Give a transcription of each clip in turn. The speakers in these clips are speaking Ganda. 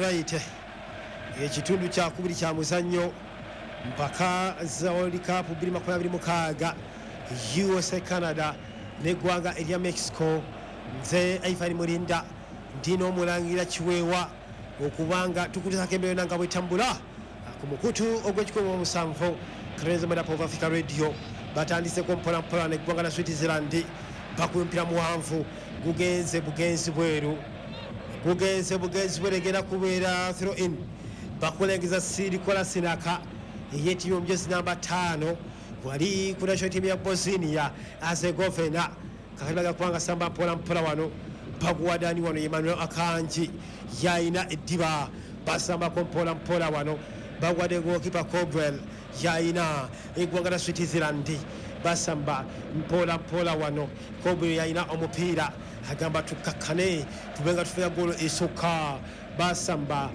tonight ekitundu kyakubiri kya muzannyo mpaka za World Cup 2026 USA Canada n'eggwanga erya Mexico. Nze Ivan Mulinda ndino omulangira kiweewa okubanga tukulisako embeera nanga bwetambula ku mukutu ogw'ekikumi Crazy Map of Africa Radio batandiseko mpolampola n'eggwanga la Switzerland bakumpira muwanvu gugenze bugenzi bweru egenda kubeera throw in bakulengeza sirikola sinaka ey'ettiimu omujezi namba 5 wali ku national team ya Bosnia Herzegovina kakalibaga kubanga samba mpolampola wano baguwadani wano Emmanuel Akanji yayina eddiba basambako mpolampola wano bagwadde goalkeeper Cobrel yayina eggwanga la Switzerland basamba mpolampola wano Cobrel yayina omupiira agamba tukakkane tubenga tufuna golo esooka basamba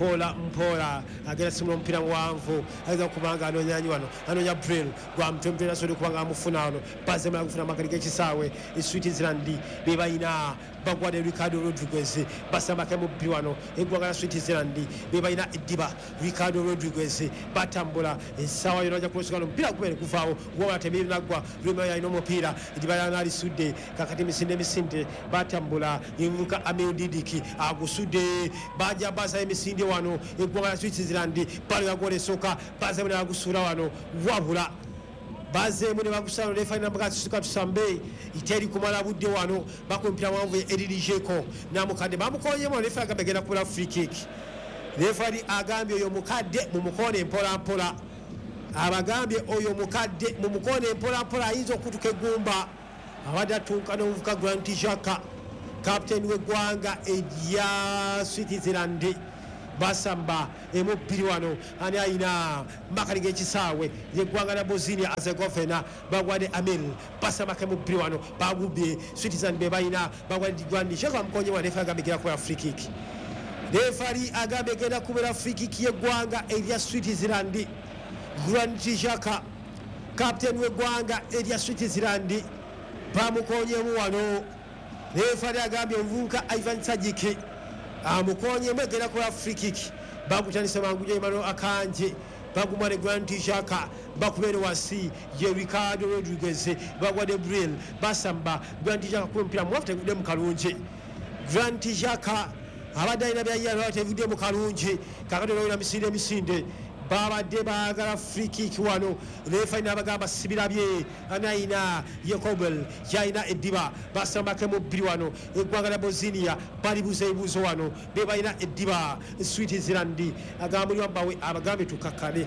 mpola agenda simula omupiira muwanvu ayinza okubanga anonyanyi wano anonya Brill gwa mutwe nasobola okubanga amufuna wano bazemala kufuna amakali g'ekisaawe Switzerland bebayina bagwadde Ricardo Rodriguez basambako emubiri wano eggwanga la Switzerland bebayina eddiba Ricardo Rodriguez batambula essaawa yona ajja kulosukano omupiira gubere guvaawo wabula tebirinagwa Roma yalina omupiira eddiba yana alisudde kakati emisinde batambula evuka Amel Didiki agusudde bajja basa emisinde wano eggwanga la Switzerland balinga gola esooka bazeemu ne bagusuula wano wabula bazeemu ne bagusala lefalina mbagatusuka tusambe iteri kumala budde wano bakumpira mwanvu edirijeko namukadde bamukonyeemu lefali agambye agenda kubula free kick lefali agambye oyo mukadde mumukone mpolampola abagambye oyo mukadde mumukone mpolampola ayinza okutuka eggumba abadde atuuka n'omuvuka Grant Xhaka kapiteni w'eggwanga erya Switzerland basamba emubbiri wano ani ayina makali g'ekisaawe yeggwanga la Bosnia Herzegovina bagwadde Amel basambako emubbiri wano bagubye Switzerland be bayina bagwadde Grant Xhaka bamukonye wano refali agambye egenda kubeera free kick refali agambye egenda kubeera free kick yeggwanga erya Switzerland Grant Xhaka kapiteni w'eggwanga erya Switzerland bamukonyeemu wano refali agambye omuvubuka Ivan Sajiki amukonyeemu egenda kuba free kick bagutandisa mangujo Emmanuel Akanji bagumane Grant Xhaka bakubeere wasi ye Ricardo Rodriguez bagwadde Brill basamba Grant Xhaka kuba omupiira muwafu tevudde mu kalungi Grant Xhaka abadde alina byayina tevudde mu kalungi kakati olowina emisinde babadde baagala free kick wano refali n'abagamba sibirabye anayina Yekobel yayina eddiba basambako emubbiri wano eggwanga la Bosnia balibuuza ebibuuzo wano be balina eddiba Switzerland agamba muli wabbawe abagambe tukakkane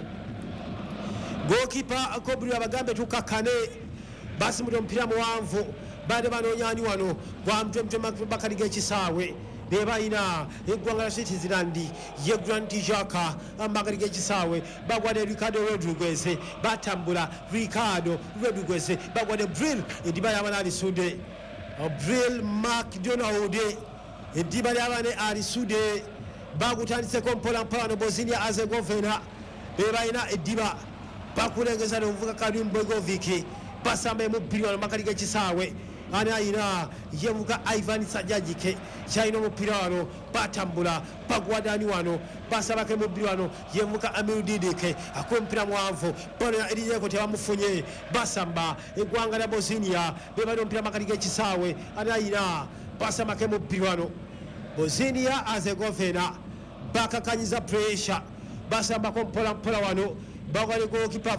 goalkeeper Cobrel abagambe tukakkane basimudde omupiira muwanvu badde banoonyaani wano gwa mutwe bakali g'ekisaawe bebayina eggwanga la Switzerland ye Grant Xhaka amakali g'ekisaawe bagwadde Ricardo Rodriguez batambula Ricardo Rodriguez bagwadde Brill eddiba ly'abaana alisudde Brill McDonald eddiba ly'abaana alisudde bagutandiseko mpolampola no Bosnia Herzegovina bebayina eddiba bakulengeza n'omuvubuka Karim Begovic basamba emubbiri wano makali g'ekisaawe ani ayina yevuka Ivan Sajajike kyalina omupiira wano batambula bagwadani wano basabako emubbiri wano yevuka Amel Didike akuba omupiira muwanvu bano erijeko tebamufunye basamba eggwanga lya Bosnia bebalina omupiira makali g'ekisaawe ani ayina basambako emubbiri wano Bosnia Herzegovina bakakanyiza pressure basambako mpolampola wano bagwadde goalkeeper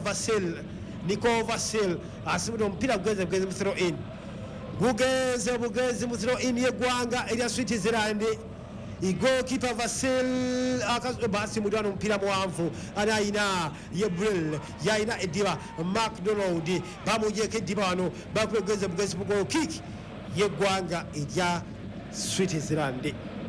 Vasil asimudde omupiira gugenze mu throw in bugenzi mu throw in yeggwanga erya Switzerland goalkeeper Vasil basimudde wano omupiira muwanvu ani ayina ye Brill yayina eddiba McDonald bamugyeko eddiba wano bakuba bugenzi mu goal kick yeggwanga erya Switzerland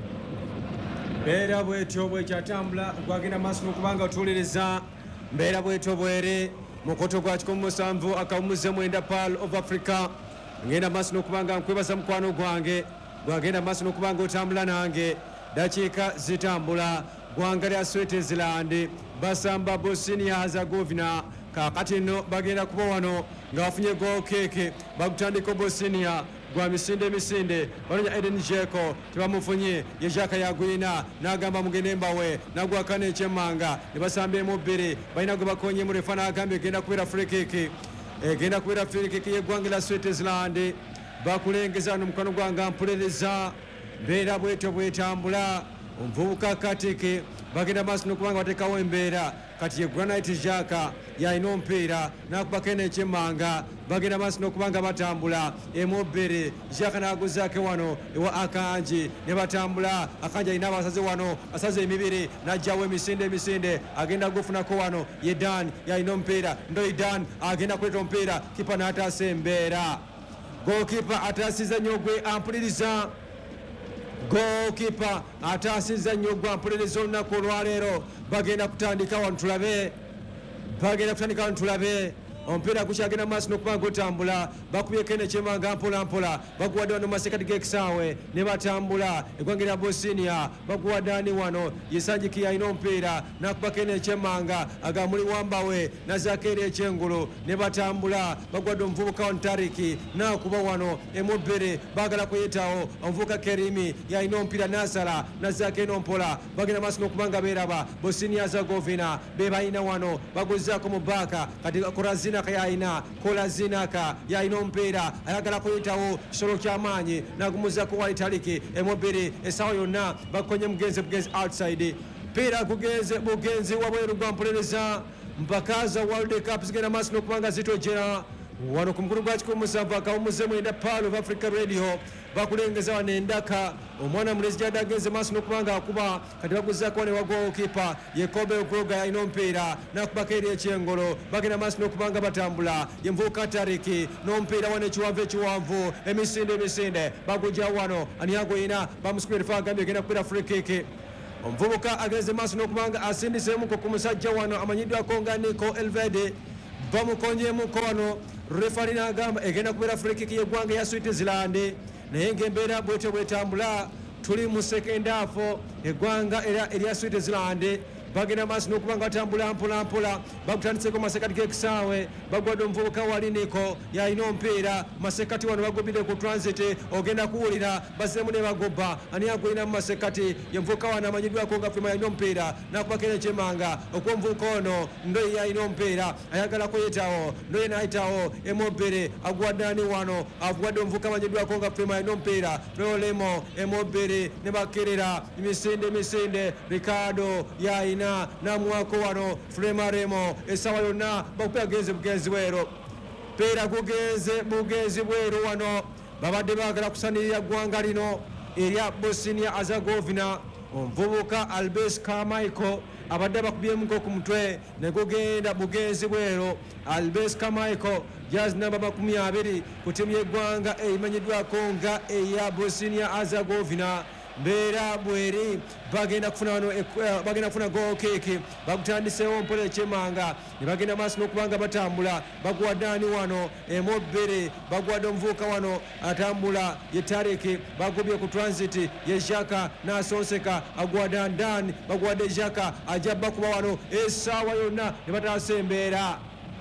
mbeera bwetyo bwekyatambula gwagenda maaso n'okubanga otuwuliriza mbeera bwetyo bwere mukoto gwa 17 akawumuze mwenda Pearl of Africa ngenda maaso n'okubanga nkwebaza mukwano gwange gwagenda maaso n'okubanga otambula nange dakiika zitambula gwanga lya Switzerland basamba Bosnia Herzegovina kakati nno bagenda kuba wano nga bafunye goal kick bagutandika Bosnia gwa misinde banonya Eden Jeko tebamufunye yejaka yagwina nagamba mugende mbawe nagwakane Chemanga nebasambye mu bbiri balina gwe bakonye mu refa nagambye genda kubera free kick egenda kubera free kick y'eggwanga la Switzerland bakulengeza no mukono gwanga mpuliriza mbeera bweto bwetambula omuvubuka Katike bagenda maaso nokubanga batekawo embeera kati ye Granite Jaka yalina omupiira nakubako n'ekyemmanga bagenda maaso nokubanga batambula emubbiri Jaka naguzaake wano ewa Akanji ne batambula Akanji alina abasaze wano asaze emibiri najjawo emisinde agenda gufunako wano ye Dan yalina omupiira ndoyi Dan agenda kuleeta omupiira kipa n'ataasa embeera goalkeeper ataasiza nnyo gwe ampuliriza goalkeeper ataasiza nnyo gwe ampuliriza olunaku olwaleero bagenda kutandika wano tulabe omupiira gukyagenda maaso n'okuba gutambula bakubyeko enekyemanga mpolampola baguwadde wano mumasekati g'ekisaawe ne batambula eggwanga lya Bosnia baguwadde ani wano Yesajiki yalina omupiira nakubako enekyemanga agamuli wambawe nazaako eri ekyengulu ne batambula baguwadde omuvubuka Ontariki nakuba wano emubbiri baagala kuyitawo omuvubuka Kerimi yalina omupiira nasala nazaako enompola bagenda maaso n'okuba nga beeraba Bosnia Herzegovina be balina wano baguzaako mu baaka kati Korazina kayina Kolazinaka yalina omupiira ayagala kuyitawo kisolo kyamaanyi nagumuzako walitaliki emubbiri essaawa yonna bakonye mugenzi outside mpiira bugenzi wabweru gwa mpuliriza mpaka za World Cup zigenda maaso n'okubanga zitojera wano ku mukulu gwa 17 akawumuze mwenda Pearl of Africa Radio bakulengeza wano endaka omwana mulezi gyadde agenze maaso n'okubanga akuba kati baguzaako ne wa goalkeeper ye Kobe Groga yalina omupiira nakubako eri ekyengolo bagenda maaso n'okubanga batambula ye Mvuka Tariki n'omupiira wano ekiwanvu emisinde bagujja wano ani agoyina bamusukira efa agambye egenda kubeera free kick omuvubuka agenze maaso n'okubanga asindiseemuko ku musajja wano amanyiddwako nga Nico Elvede bamukonyemuko wano refari n'agamba egenda kubeera free kick y'eggwanga ya Switzerland naye ng'embeera bwetyo bwetambula tuli mu second half eggwanga era erya Switzerland bagenda maaso n'okuba nga batambula mpolampola bagutandiseko masekati g'ekisaawe bagwadde omuvubuka waliniko yalina omupiira masekati wano bagobidde ku transit ogenda kuwulira bazemu ne bagobba ani agulina mu masekati ye muvubuka wano amanyiddwako nga Frema yalina omupiira nakubako ekyemmanga okuba omuvubuka ono ndoyi yalina omupiira ayagala kuyitawo ndoyi nayitawo emubbiri aguwadde ani wano aguwadde omuvubuka amanyiddwako nga Frema yalina omupiira Lolemo emubbiri ne bakirira misinde Ricardo yalina namwako wano Frema Remo essaawa yonna bakupa bugenzi bwero mpiira bugenzi bweru wano babadde baagala kusanirira ggwanga lino erya Bosnia Herzegovina omuvubuka Albes Carmichael abadde bakubyemuko ku mutwe ne gugenda bugenzi bwero Albes Carmichael jazz namba 20 ku ttiimu y'eggwanga eyimanyiddwako nga eya Bosnia Herzegovina mbeera bweri bagenda kufuna goal kick bagutandiseewo mpola ekyemmanga ne bagenda maaso n'okubanga batambula baguwadde ani wano emubbiri baguwadde omuvubuka wano atambula ye Tariki bagubye ku transit ye Jaka n'asonseka aguwadde Andan baguwadde Jaka ajja bakuba wano essaawa yonna ne bataasa embeera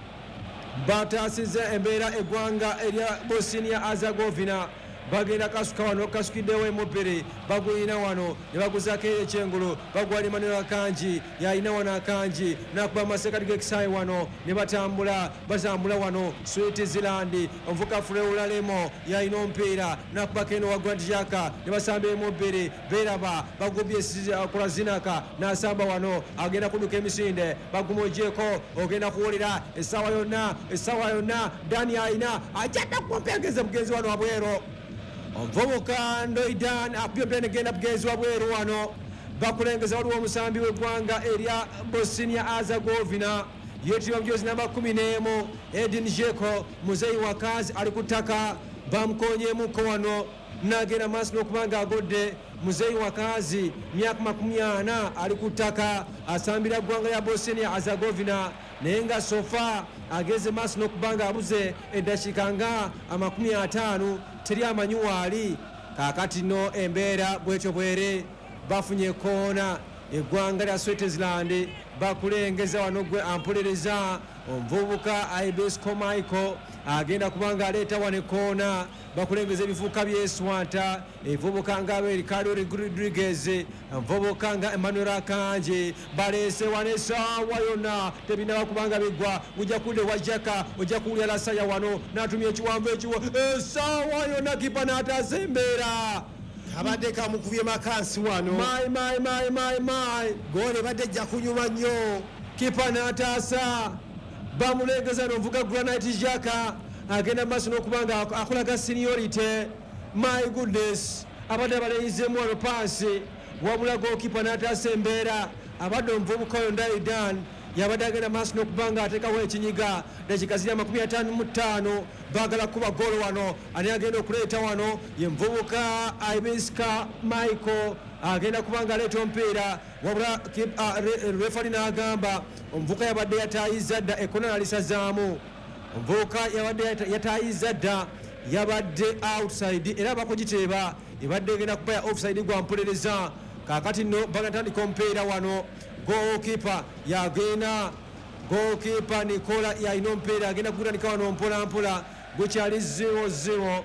bataasizza embeera eggwanga erya Bosnia Herzegovina bagenda kasuka wano kasukiddewo emubbiri baguyina wano ne baguzaako ekyengulu bagwali Manuel Akanji yalina wano Akanji nakuba masekati g'ekisaawe wano ne batambula wano Switzerland omuvuka Freulalemo yalina omupiira nakubako eno wa Grand Jaka ne basamba emubbiri beeraba bagubye Kolazinaka n'asamba wano agenda kudduka emisinde bagumugyeko ogenda kuwulira essaawa yonna Dani alina ajjadde kumpegeza bugenzi wano wabwero omuvubuka Ndoidan akubye negenda bugenzi wabweru wano bakulengeza waliwo omusambi w'eggwanga erya Bosnia Herzegovina yetibwa mujozi namba 11 Edin Jeko muzeyi wakazi ali ku ttaka bamukonyemuko wano nagenda maaso n'okubanga agodde muzeyi wakazi myaka 40 ali ku ttaka asambira ggwanga ya Bosnia Herzegovina naye nga sofa ageze maaso n'okubanga abuze eddakiika nga 50 teri amanyi waali kaakati no embeera bwetyo bwere bafunye koona eggwanga lya Switzerland bakulengeza wano gwe ampuliriza omuvubuka Ibisco Michael agenda kubanga aleeta wano ekoona bakulengeza ebivubuka byeswanta ebivubuka nga Ricardo Rodriguez omuvubuka nga Emmanuel Akanje baleese wano essaawa yonna tebinaba kubanga bigwa ujja kudde wajjaka ojja kuwulira lasaya wano n'atumya ekiwanvu ekiwo essaawa yonna kipa n'ataasa embeera abadde kamukubye makansi wano my gole badde ejja kunyuma nnyo kipa n'ataasa bamulengeza novuga Granite Jaka agenda maaso n'okubanga akolaga seniority. My goodness, abadde baleyizemu wano paasi wabula gookipa n'ataasa embeera abadde omuvubuka oyo Ndaidan yabadde agenda maaso n'okubanga ateekawo ekinyiga dakika ziri 55 baagala kuba golo wano ani agenda okuleeta wano ye muvubuka Ibisco Michael agenda kubanga aleeta omupiira wabula refali n'agamba omuvubuka yabadde yataayizza dda ekona nalisazaamu omuvubuka yabadde yataayizza dda yabadde outside era bakugiteeba ebadde egenda kuba ya offside gwa mpuliriza kaakati nno bagatandika omupiira wano goalkeeper yagenda goalkeeper Nicola yalina omupiira agenda kugutandika wano mpolampola gukyali 0-0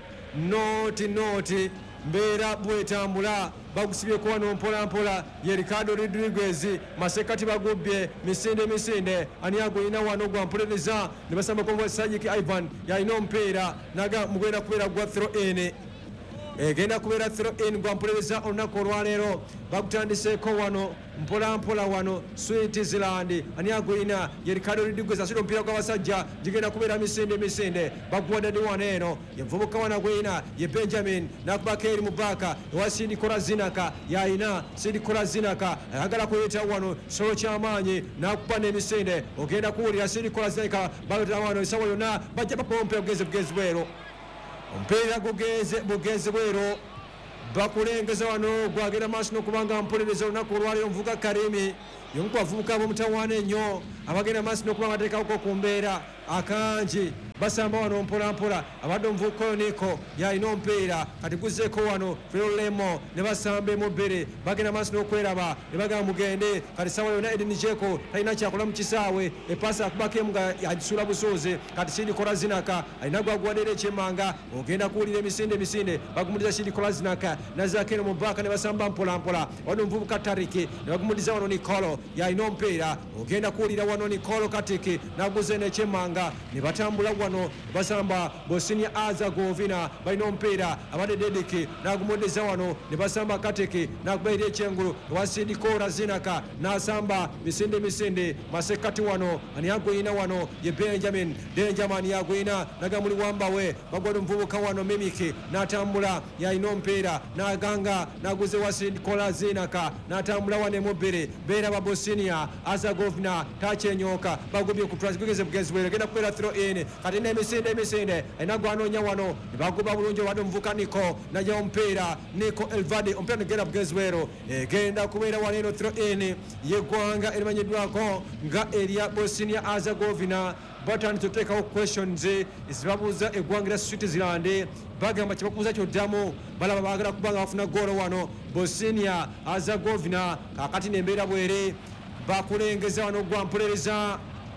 noti mbeera bwetambula bagusibyeko wano mpolampola ye Ricardo Rodriguez masekati bagubbye misinde ani agulina wano gwa mpuliriza ne basamba konvo Sajik Ivan yalina omupiira naga mugenda kubeera gwa throw in egenda kubeera throw in gwa mpuliriza olunaku olwaleero bagutandiseeko wano mpolampola wano Switzerland ani agulina ye Ricardo Rodriguez asira omupiira gw'abasajja gigenda kubeera misinde baguwadde wano eno yevubuka wano agulina ye Benjamin nakubako eri mubaka ewa Sindikola Zinaka yalina Sindikola Zinaka ayagala kuyita wano solo kyamaanyi nakuba n'emisinde ogenda kuwulira Sindikola Zinaka balota wano esawa yonna bajja bapompe bugezi bweru omupiira bugezi bweru bakulengeza wano gwagenda maaso n'okubanga mpuliriza olunaku olwaleero omuvubuka Karimi yomu ku bavubuka ab'omutawaana ennyo abagenda maaso n'okubanga bateekawoko ku mbeera Akanji basamba wano mpolampola abadde omuvubuka oyo Niko yalina omupiira kati guzzeeko wano Ferolemo ne basamba emubbiri bagenda maaso n'okweraba ne bagamba mugende kati sawa yonna Edin Jeko talina kyakola mu kisaawe epaasi akubako emu nga agisuula busuuzi kati Sindikola Zinaka alina gwaguwaddeera ekyemmanga ogenda kuwulira emisinde bagumuliza Sindikola Zinaka nazaako eno mu bbaka ne basamba mpolampola wano omuvubuka Tariki ne bagumuliza wano Nikolo yalina omupiira ogenda kuwulira wano Nikolo Katiki naguze n'ekyemmanga ne batambula wano basamba Bosnia Herzegovina balina omupiira abadde Dediki nagumuddiza wano ne basamba Katiki nakubaira ekyengulu ewa Sindikola Zinaka nasamba misinde masekati wano ani agwina wano ye Benjamin yagwina nagamuli wambawe bagwada omuvubuka wano Mimiki natambula yalina omupiira naganga naguze wa Sindikola Zinaka natambula wano emubbiri beera ba Bosnia Herzegovina takyenyoka bagubye ku bugezi bwere genda kubeera throw in kati n'emisinde alina gwanoonya wano ne baguba bulungi obadde omuvubuka Niko najja omupiira Niko Elvadi omupiira negenda bugezi bweru egenda kubeera wano eno throw in yeggwanga erimanyiddwako nga erya Bosnia Herzegovina batandise okuteekawo questions ezibabuuza eggwanga erya Switzerland bagamba kyebakubuuza kyoddamu balaba baagala kubanga bafuna goolo wano Bosnia Herzegovina kaakati nembeera bwere bakulengeza wano gwa mpuliriza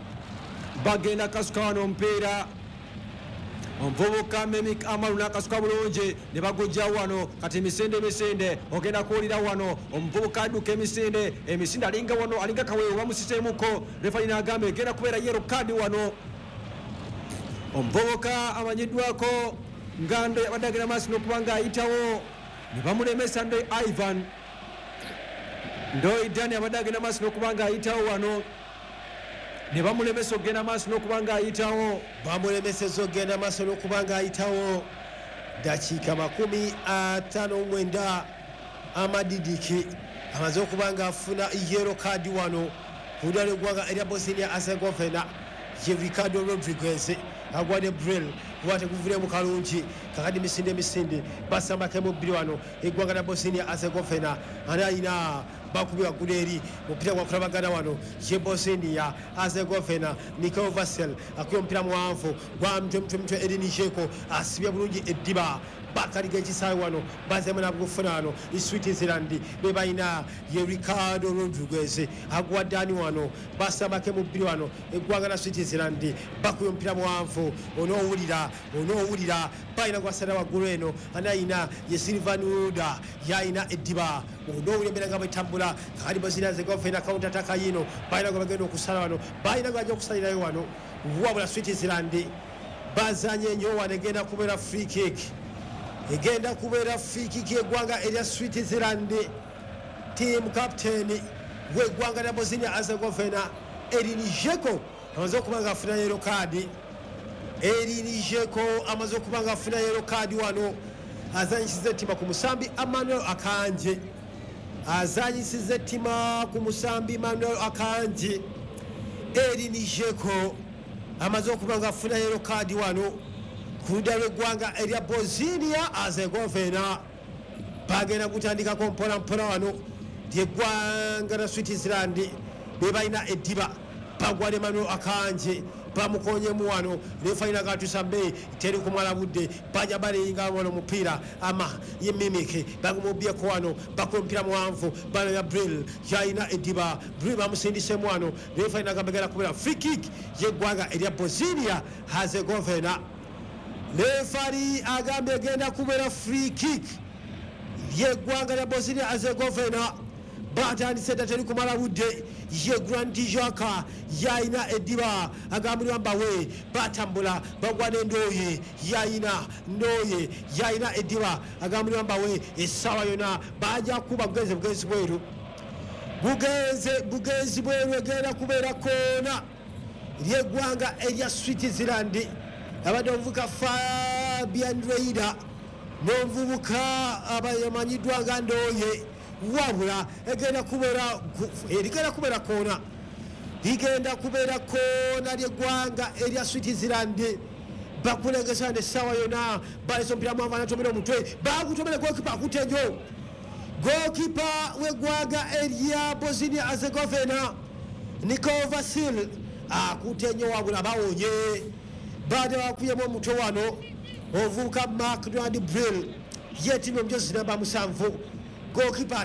bagenda kasuka wano omupiira omuvubuka Memik Amaru n'akasuka bulungi ne bagujja wano kati emisinde ogenda kuwulira wano omuvubuka adduka emisinde alinga wano alinga kaweewo bamusiseemuko refali n'agamba egenda kubeera yero kadi wano omuvubuka amanyiddwako nga Ndo yabadde agenda maaso n'okubanga ayitawo ne bamulemesa Ndo Ivan Ndoidan yabadde agenda maaso n'okubanga ayitawo wano ne bamulemesa okugenda maaso n'okubanga ayitawo bamulemeseza okugenda maaso n'okubanga ayitawo dakiika 59 amadidiki amaze okubanga afuna yero kadi wano ku ludda lw'eggwanga erya Bosnia Herzegovina ye Ricardo Rodriguez agwadde Brill kuba teguvulemu kalungi kakadi misinde basambako emubbiri wano eggwanga lya Bosnia Herzegovina ani alina bakubye waggulu eri mupiira gwakulabagana wano ye Bosnia Herzegovina Niko Vasil akuba omupiira muwanvu gwa mutwe Edin Jeko asibye bulungi eddiba bakali g'ekisaawe wano bazemu nabukufuna wano Switzerland be balina ye Ricardo Rodriguez aguwadde ani wano basambake mu bbiri wano eggwanga la Switzerland bakuba omupiira muwanvu onoowulira balina gwasala waggulu eno anayina ye Silvan Uda yayina eddiba onoowulira embeera nga bwetambula kakati Bosnia Herzegovina counter attack yino balina gwe bagenda okusala wano balina gwe okusalirayo wano wabula Switzerland bazanye nnyo wano egenda kubeera free kick eggwanga erya Switzerland team captain w'eggwanga lya Bosnia Herzegovina Edin Dzeko amaze okuba nga afuna yellow card yellow card wano azanyisiza ettima ku musambi Emmanuel Akanji Edin Dzeko amaze okuba nga afuna yellow card wano ku ludda lw'eggwanga erya Bosnia Herzegovina bagenda kutandikako mpolampola wano lyeggwanga lya Switzerland be balina eddiba bagwade Emmanuel Akanji bamukonyemu wano lefalina gatusambe teri kumala budde baja baleyinga wano mupiira ama yemimike bagumubyeko wano bakola omupiira muwanvu bano ya Brill yalina eddiba Brill bamusindisemu wano lefalina gambagera kubeera free kick yeggwanga erya Bosnia Herzegovina lefali agambye egenda kubeera free kick yeggwanga lya Bosnia Herzegovina batandise tateri kumala budde ye Grand Jaka yayina eddiba agambulwa mbawe batambula bagwana endoye yayina eddiba agambulwa mbawe essaawa yona baja kuba bugenzi bweru egenda kubeera koona lyeggwanga erya Switzerland abadde omuvubuka Fabian Reider n'omuvubuka abamanyiddwa nga ndoye wabula egenda kubeera koona lyeggwanga erya Switzerland bakulengesa nessaawa yona balesa omupiira mwanvu anatomera omutwe bagutomere gokipa akutenyo gokipa w'eggwanga erya Bosnia Herzegovina Niko Vasil akutenyo wabula bawonye badde bakuyemu omutwe wano ovubuka McDonald Brill yetimye omujozi namba 7 gokipa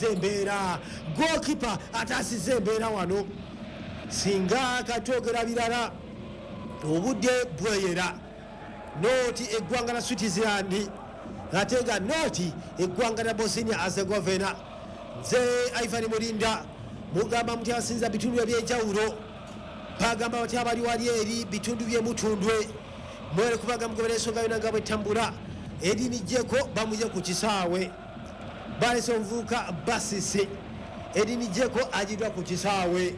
atasiza embeera wano singa katogera birala obudde bweyera noti eggwanga la Switzerland ate nga noti eggwanga lya Bosnia Herzegovina nze Ivan Mulinda mugamba muti asinza bitundu ebyenjawulo bagamba bati abali wali eri bitundu byemutundwe mwere kubaga mugobera ensonga yona nga bwetambula Edin Dzeko bamuje ku kisaawe balesa omuvubuka Basisi Edin Dzeko ajiddwa ku kisaawe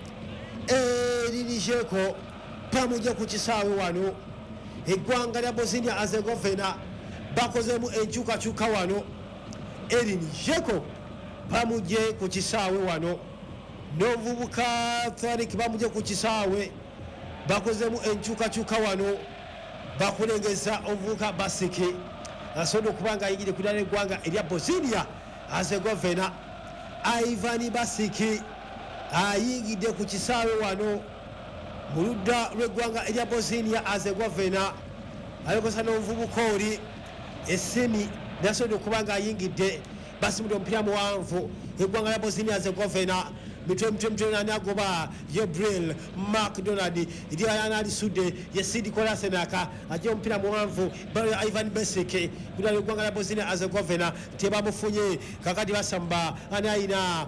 Edin Dzeko bamuje ku kisaawe wano eggwanga lya Bosnia Herzegovina bakozemu enkyukakyuka wano Edin Dzeko bamuje ku kisaawe wano n'omuvubuka Thanik bamuje ku kisaawe bakozemu enkyukakyuka wano bakulengeza omuvubuka Basiki asobodde okuba nga ayingidde ku ddala eggwanga erya Bosnia Herzegovina Ivan Basiki ayingidde ku kisaawe wano mu ludda lw'eggwanga erya Bosnia Herzegovina alokosa n'omuvubuka oli Essemi nasobodde okuba nga ayingidde basimudde omupiira muwanvu eggwanga lya Bosnia Herzegovina mitwe nani agoba ye Brill McDonald idiana alisudde ye Sidi Kolasenaka ajja omupiira muwanvu balo Ivan Basiki kudala eggwanga lya Bosnia Herzegovina tebamufunye kakati basamba anayina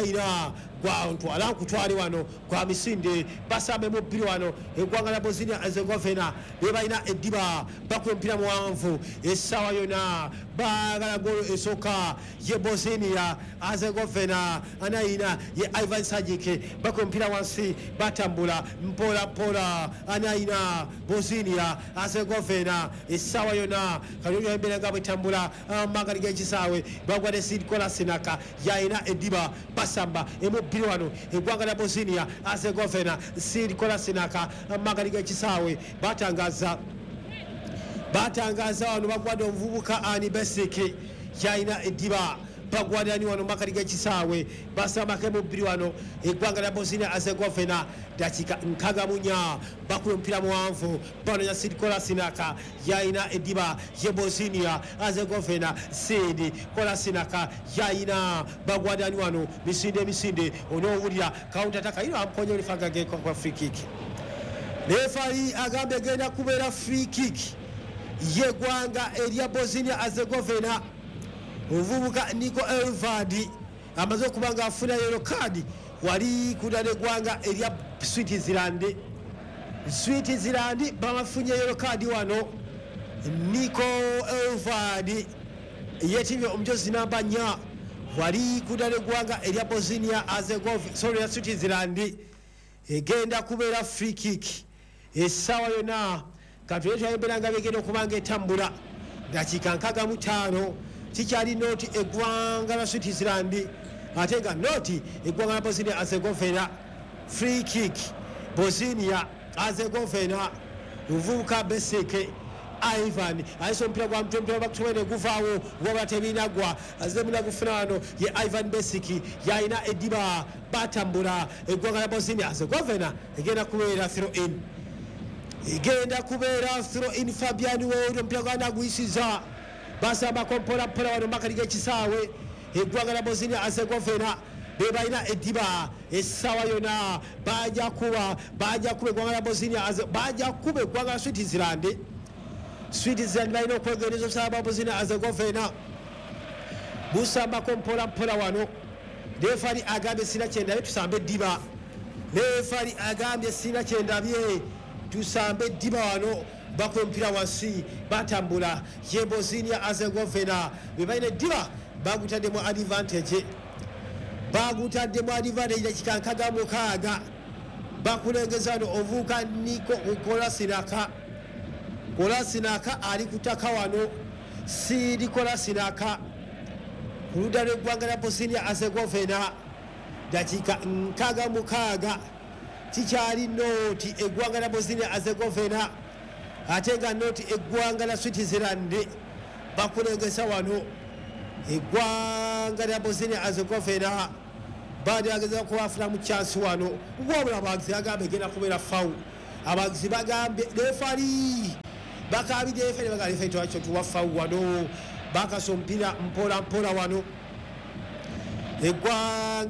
nkutwale wano kwa misinde basambe mu bbiri wano eggwanga lya Bosnia Herzegovina bebalina eddiba bakuba omupiira muwanvu essaawa yona baagala golo esooka ye Bosnia Herzegovina anayina ye Ivan Sajic bakuba omupiira wansi batambula mpola anayina Bosnia Herzegovina essaawa yona kalulya embeera nga bwetambula amagali g'ekisaawe bagwadde Sidi Kolasenaka yayina eddiba basamba bbiri wano eggwanga lya Bosnia Herzegovina Sidi Kolasenaka amagali g'ekisaawe batangaza wano bagwadde omuvubuka Ani Basiki yalina eddiba bagwanirani wano makati g'ekisaawe basambako emubbiri wano eggwanga lya Bosnia Herzegovina dakika nkaga munya bakuba omupiira muwanvu banonya Sid Kolasinac yayina eddiba ye Bosnia Herzegovina. Sid Kolasinac yayina bagwanirani wano emisinde onoowulira kawuntataka ino amukonya olifaga gekwa free kick. Refari agambe genda kubeera free kick yeggwanga erya Bosnia Herzegovina. Ovubuka Nico Elvadi amaze okuba nga afuna yellow card wali kudala eggwanga erya Switzerland. Switzerland bamafunye yellow card wano. Nico Elvadi yetimye omujozi namba 4 wali kudala eggwanga erya Bosnia Herzegovina ya Switzerland egenda kubeera free kick essaawa yonna katuleta emberanga begenda okubanga etambula dakiika 65 kikyali noti eggwanga la Switzerland ate nga noti eggwanga la Bosnia Herzegovina. Free kick Bosnia Herzegovina. Uvuka Beseke Ivan ayise omupiira gwa mutwe bakutumene guvaawo wabula tebinagwa azemuna gufuna wano ye Ivan Besiki yayina eddiba batambula eggwanga la Bosnia Herzegovina egenda kubeera throw in Fabian Ward omupiira gwanaguyisiza basambako mpolampola wano makati g'ekisaawe eggwanga la Bosnia Herzegovina bebalina eddiba essaawa yonna bajja kuba eggwanga la Bosnia bajja kuba eggwanga la Switzerland balina okwegereza obusala bwa Bosnia Herzegovina busambako mpolampola wano. Refari agambye sina kyendabye tusambe eddiba. Refari agambye sina kyendabye tusambe eddiba wano bakuba omupiira wansi batambula ye Bosnia Herzegovina bebalina eddiba bagutaddemu advantage dakika 66 bakulengeza wano ovuuka Nico Kolasinac ali kutaka wano. Sid Kolasinac ku ludda lw'eggwanga lya Bosnia Herzegovina dakiika 66 kikyali noti eggwanga lya Bosnia Herzegovina ate nga noti eggwanga lya Switzerland bakulengesa wano. Eggwanga lya Bosnia Herzegovina bagerageza kubafuna mu chansi wano wabula abagizi bagambye egenda kubeera fawu. Abagizi bagambye refari bakabidde refari bagambye refari twakyo tuwa fawu wano bakasa omupiira mpola wano. Eggwanga